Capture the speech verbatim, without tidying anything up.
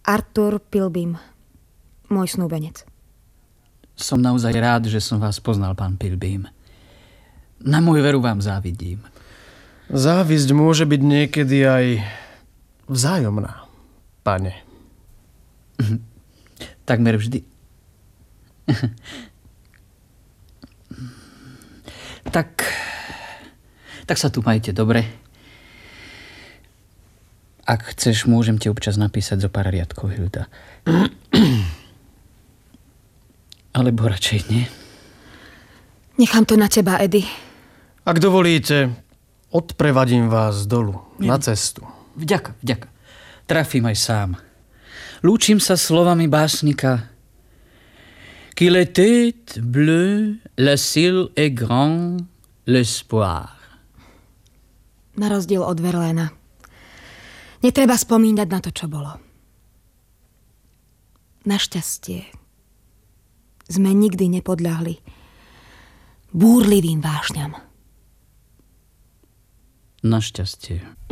Arthur Pilbeam, môj snúbenec. Som naozaj rád, že som vás poznal, pán Pilbeam. Na moju veru vám závidím. Závisť môže byť niekedy aj vzájomná, pane. Takmer vždy. tak... Tak sa tu majte, dobre? Ak chceš, môžem ti občas napísať zo pár riadkov, Hilda. Alebo radšej nie. Nechám to na teba, Eddie. Ak dovolíte, odprevadím vás dolu, nie. Na cestu. Vďaka, vďaka. Trafím aj sám. Lúčim sa slovami básnika. Qu'il était bleu, le ciel est grand, l'espoir. Na rozdiel od Verlaina. Netreba spomínať na to, čo bolo. Našťastie sme nikdy nepodľahli búrlivým vášňam. Našťastie.